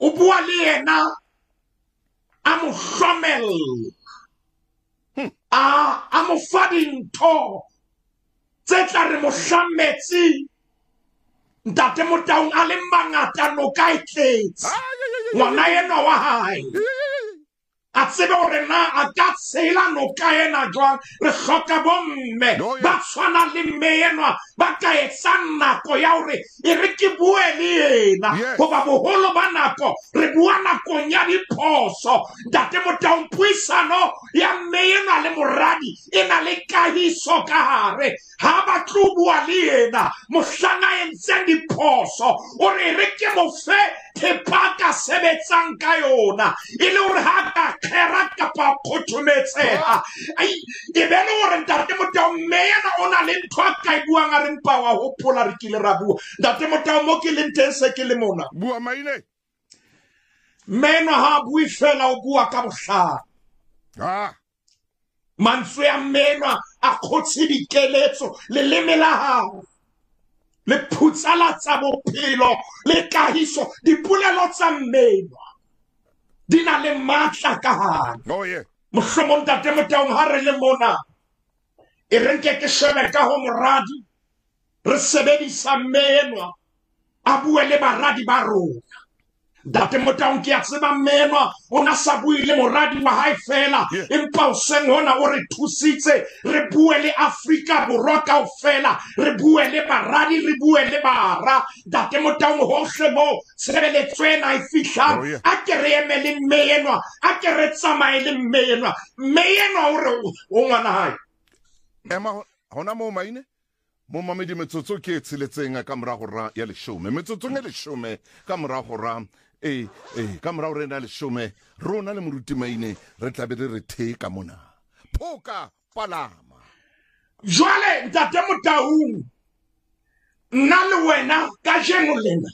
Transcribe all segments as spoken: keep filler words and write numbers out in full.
o bua le yena a mo hlomello a a mo fa dintho tse tla re mo hlametse ntate Motaung a le mangata noka e tletse ngwana ena wa hae a tsebe hore na a ka tshela noka ena jwang re hloka bomme ba tshwana le mme enwa ba ka etsang nako ya hore e re ke bue le yena goba boholo ba nako re bua nakong ya diphoso ntate Motaung puisano ya mme enwa le moradi e na le kahiso ka hare ha ba tlo bua le yena mohlanga e ntseng diphoso o re re ke mo fe thepa ka sebetsang ka yona e le hore ha ka khera kapa khothometsega ai e be le hore ntate Motaung mme ena o na le ntho a ka e buang a re mpa wa hopola re kile ra bua ntate Motaung mo ke le nteng se ke le mona bua maine meno ha bui fela o bua ka bohlala ah mantswe a meno a khotsi dikeletso le lemela hao le phutsala tsa bophelo le kahiso dipolelo tsa meno di na le matla ka hare oh yeah mohlomong ntate Motaung ha re le mona e re nke ke shebe ka ho moradi re sebedisa meno a bue le baradi ba rona ntate Motaung ke a tseba meno o na sa bue le moradi wa hae fela empa o seng hona o re thusitse re bue le Afrika Borwa kaofela re bue le baradi re bue le bara ntate Motaung hohle mo tshebeletso ena e fihlang a ke re eme le meno a ke re tsamaye le meno meno o re o ngwana hae ema hona mo maine mo mamedi metsotso ke tsiletseng ka morago ra ya leshome metsotso e leshome ka morago ra eh eh ka morago re na leshome rona le moruti maine re tlabe re the ka mona phoka palama jwale ntate Motaung nna le wena ka jeno lena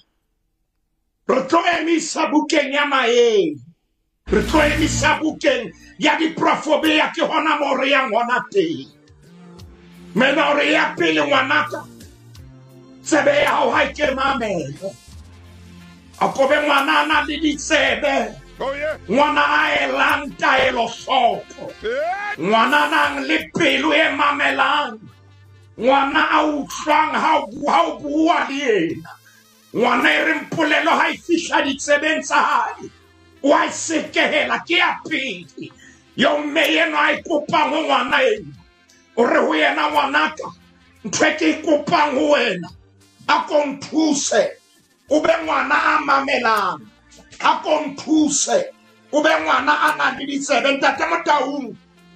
re tlo emisa bukeng ya maeng re tlo emisa bukeng ya diprofobia ke hona mo re yang hona teng mena re ya pele ngwanaka tsebe ya hao ha ke mamelo a kobe ngwana na le ditsebe oh yeah ngwana a elang taelo hloko ngwana nang le pelo e mamelang ngwana a utlwang ha o bua le yena ngwana e re mpolelo ha e fihla ditsebeng tsa hae wa e sekehela ke ya pele yo mme yena a ikopang ho ngwana ena o re ho yena ngwanaka ntho e ke ikopang ho wena a ko nthuse o be ngwana a mamelang a ko nthuse o be ngwana a na le ditsebe ntate Motaung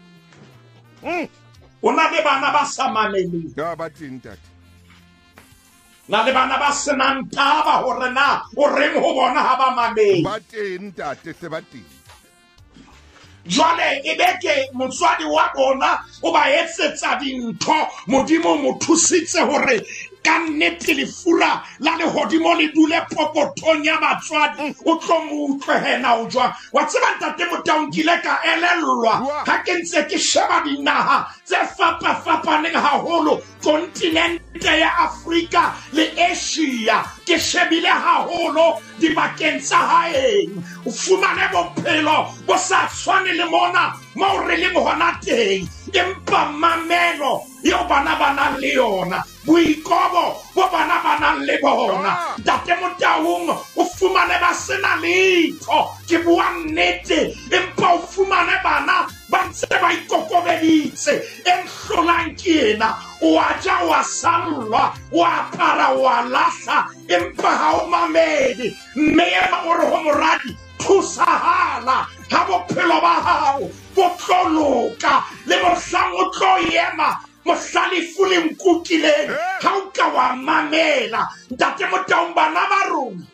o na le bana ba sa mameleng ya ba tintate na le bana ba senang taba hore na o reng ho bona ha ba mamele ba teng ntate se ba teng jwale e beke motswadi wa bona o ba etsetsa dintho modimo mo thusitse hore ka nnete lefura la lehodimo le dule pokotong ya batswadi o tlo mo utlwehela o jwang wa tseba ntate Motaung kile ka elellwa ha ke ntse ke sheba dinaha tse fapafapaneng haholo kontinente ya Afrika le Asia ke shebile haholo dibakeng tsa haeng o fumane bophelo bo sa tshwane le mona mo re le hona teng empa mamelo yo bana bana le yona boikobo bo bana bana le bona ntate Motaung o fumane ba sena letho ke bua nnete empa o fumane bana ba ntse ba ikokobeditse emhlolang ke ena o a ja wa salwa wa para wa lahla empa ha o mamedi mme ema o re ho moradi thusahala ha bophelo ba hao bo tloloka le mohlang o tlo yema mohlalifu le nkukileng ha o ka wa mamela ntate Motaung bana ba rona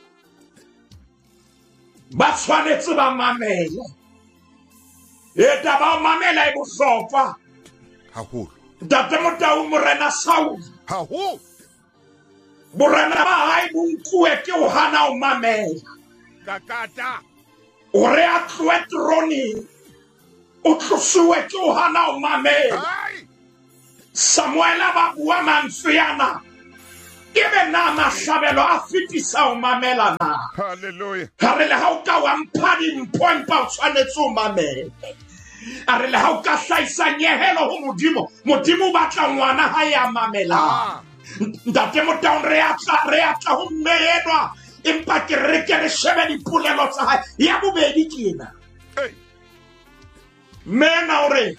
ba tshwanetse ba mamela e taba o mamela e bohlokwa haholo ntate Motaung morena Saul haholo borena ba hae bo nkuwe ke o hana o mamela kakata o re a tlohe troneng o tlosiwe ke o hana o mamela Samuela ba bua mantswe yana ebe na mahlabelo a fetisa o mamela na. Hallelujah. A re le ha o ka wa mpha dimpho empa o tshwanetse o mamele. A re le ha o ka hlaisa nyehelo ho Modimo, Modimo o batla ngwana hae a mamela. Ntate Motaung re a tla re a tla ho mme enwa empa ke re ke re shebe dipolelo tsa hae ya bobedi ke ena. Hey. Mena o re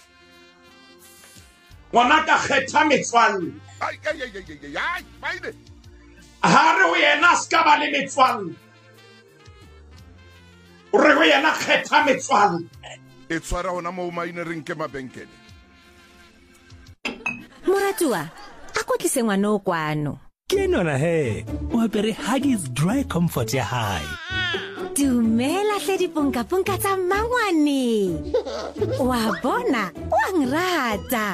ngwana ka kgetha metswalle. Ai ai ai ai ai maine. Ha re ho yena ska ba le metswalle. O re ho yena kgetha metswalle. E tshwara hona mo maine re nke mabenkele. Moratua, a ko tlise ngwana o kwano. Ke nona he, o apere Huggies Dry Comfort ya hae. Dumela hle diponka ponka tsa mmangwane. Wa bona, wa ngrata.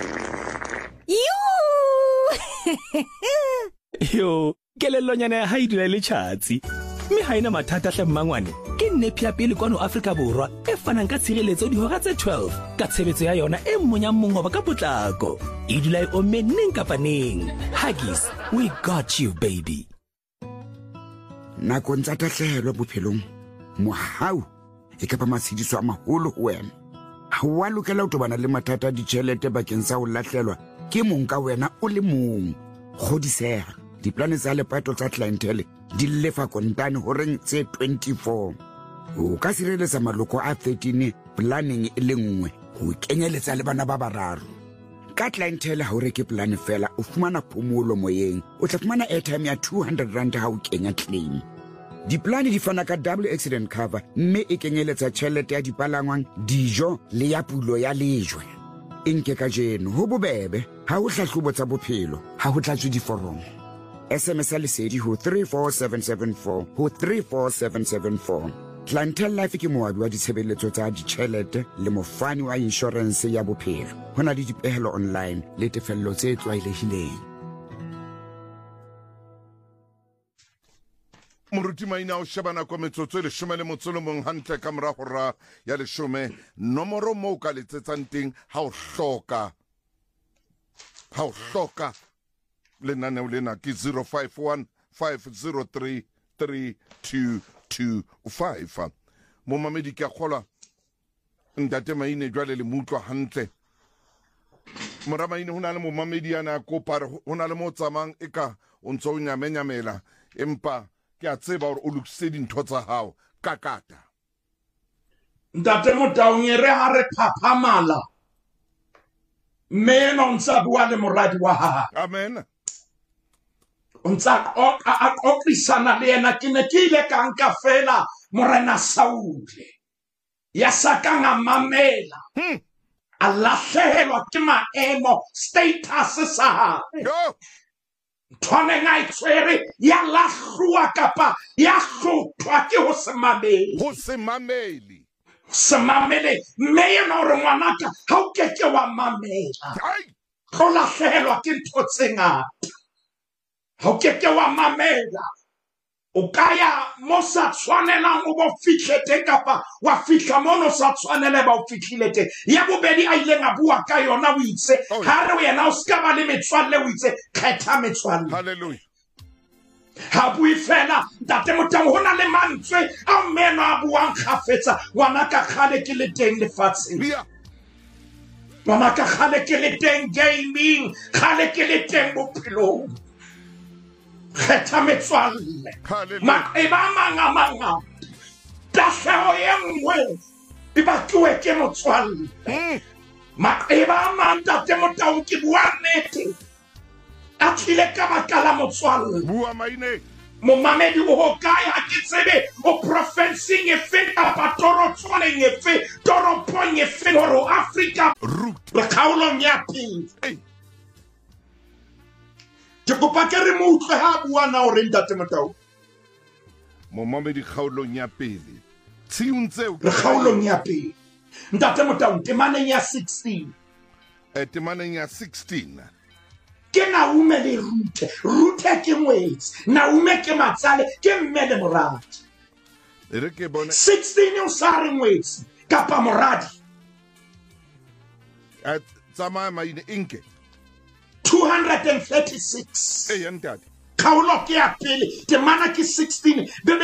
Yoo! Yo, kelellonyana ya hae dula le tjhatsi. Mme ha ina mathata hle mmangwane. Ke nnepi ya pele kwano Afrika Borwa e fanang ka tshireletso dihora tse twelve ka tshebetso ya yona e mmonya mongoba ka potlako. E dula e omme neng kapa neng. Huggies, we got you baby. Nakong tsa tahlehelo bophelong, mohau e ka ba masediso a maholo ho wena. Ha wa lokela ho tobana le mathata a ditjhelete bakeng sa ho lahlelwa ke mong ka wena o le mong. Kgodiseha, diplane tsa lepato tsa clientele di lefa kontane horeng tse twenty-four. O ka sireletsa maloko a thirteen planning e le nngwe ho kenyeletsa le bana ba bararo. Ka clientele ha o reke plan fela o fumana phomolo moyeng, o tla fumana airtime ya two hundred rand ha o kenya claim. Diplane di fana ka double accident cover mme e kenyeletsa tjhelete ya dipalangwang, dijo le ya pulo ya lejwe. Inke ka jeno ho bobebe ha o hlahlobo tsa bophelo ha ho tlatswe diforomo. S M S a lesedi ho three four seven seven four ho three four seven seven four. Clientele Life ke moabi wa ditshebeletso tsa ditjhelete le mofani wa insurance ya bophelo. Hona le dipehelo online le tefello tse tlwaelehileng. Moruti maina o shebana kwa metsotso le shome le motsolo mong hantle ka mora hora ya leshome. Nomoro mo ka letsetsang teng ha o hloka ha o hloka lenaneo lena ke zero five one five zero three three two two five. Mo mamedi ke a kgolwa ntate maine jwale le mutlwa hantle. Mora maine hona le mo mamedi yana kopare hona le mo tsamang eka o ntso o nyamenyamela empa ke a tseba hore o lokise dintho tsa hao ka kata. Ntate Motaung re ha re phaphamala. Mme no ntsa bua le moradi wa hae. Amen. Ntsa o a okrisana le ena ke ne ke ile ka nka fela Morena Saule. Ya sakanga mamela. Hmm. A lahlehelwa ke maemo status sa hae. Yo. Tshwane nga itswere ya lahlua kapa ya hlotwa ke ho se mamele. Ho se mameli. Se mamele mme yena hore ngwanaka ha o keke wa mamela. Ai. Go lahlehelwa ke ntho tse ngata. Ha o keke wa mamela. O kaya mo sa tshwanelang o bo fihle teng kapa wa fihla mono sa tshwanele ba o fihlile teng. Ya bobedi a ileng a bua ka yona o itse ha re wena o ska ba le metswalle o itse kgetha metswalle. Hallelujah. Ha bui fela ntate Motaung hona le mantswe a mmeno a buang kgafetsa ngwana ka khale ke le teng lefatsheng. Yeah. Ngwana ka khale ke le teng gaming, khale ke le teng bophelong. Kgetha metswalle. Ma e ba manga manga. Tahleho ye nngwe e batluwe ke motswalle. Ma e ba manda te Motaung ke bua nnete. A tlile ka baka la motswalle. Bua maine. Mo mamedi o hokae ha ke tsebe o profinsing e fe kapa torotswaneng e fe toropong e fe hore Afrika Root. le kgaolong ya pele. Hey. Ke kopa ke re mo utlwe ha bua na hore ntate Motaung. Mo mamedi kgaolong ya pele. Tsiuntse o Le kgaolong ya pele. Ntate Motaung temaneng ya sixteen. e temaneng ya sixteen. Ke Naume le Rute. Rute ke ngwetsi. Naume ke matsale ke mme le moradi. Re ke bone sixteen o sa re ngwetsi kapa moradi. a tsamaya maine inke. two hundred thirty-six. Hey ntate. kgaolo ke ya pele temana ke sixteen